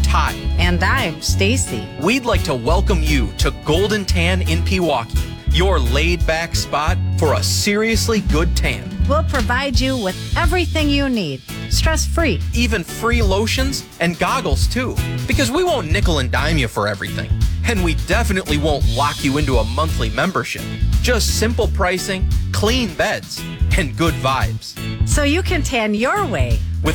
Ty. And I'm Stacy. We'd like to welcome you to Golden Tan in Pewaukee, your laid-back spot for a seriously good tan. We'll provide you with everything you need, stress-free. Even free lotions and goggles, too, because we won't nickel and dime you for everything. And we definitely won't lock you into a monthly membership. Just simple pricing, clean beds, and good vibes. So you can tan your way